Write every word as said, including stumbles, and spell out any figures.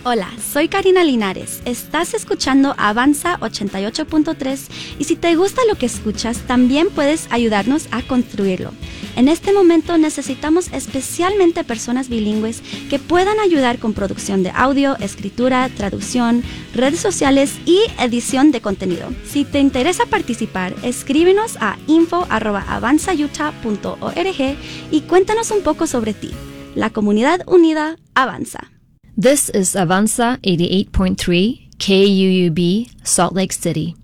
Hola, soy Karina Linares. Estás escuchando Avanza ochenta y ocho punto tres y si te gusta lo que escuchas, también puedes ayudarnos a construirlo. En este momento necesitamos especialmente personas bilingües que puedan ayudar con producción de audio, escritura, traducción, redes sociales y edición de contenido. Si te interesa participar, escríbenos a info arroba avanza utah punto org y cuéntanos un poco sobre ti. La comunidad unida avanza. This is Avanza eighty-eight point three K U U B, Salt Lake City.